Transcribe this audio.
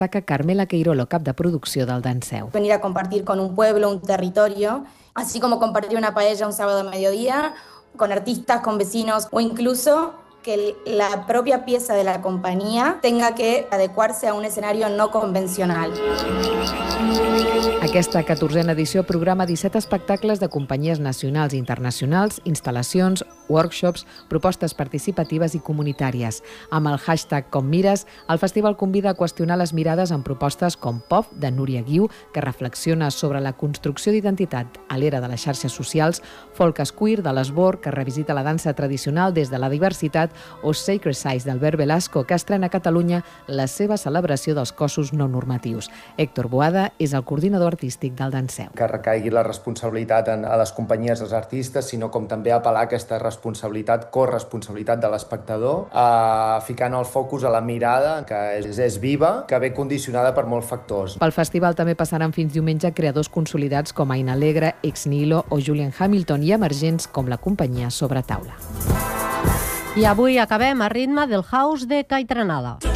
Destaca Carmela Queirolo, cap de producció del Danseu. Venir a compartir con un pueblo, un territorio, así como compartir una paella un sábado a mediodía, con artistas, con vecinos o incluso que la propia pieza de la compañía tenga que adecuarse a un escenario no convencional. Aquesta 14a edició programa 17 espectacles de companyies nacionals i internacionals, instal·lacions, workshops, propostes participatives i comunitàries. Amb el hashtag Com Mires, el festival convida a qüestionar les mirades en propostes com Pop, de Núria Guiu, que reflexiona sobre la construcció d'identitat a l'era de les xarxes socials, Folk Queer, de l'Esbor, que revisita la dansa tradicional des de la diversitat, o Sacred Size, d'Albert Velasco, que estrena a Catalunya la seva celebració dels cossos no normatius. Héctor Boada és el coordinador artístic del Danseu. Que recaigui la responsabilitat a les companyies dels artistes, sinó com també apel·lar aquesta responsabilitat, corresponsabilitat de l'espectador, ficant el focus a la mirada, que és viva, que ve condicionada per molts factors. Pel festival també passaran fins diumenge creadors consolidats com Aina Alegre, Ex Nihilo o Julian Hamilton i emergents com la companyia Sobre Taula. I avui acabem a ritme del house de Caitranada.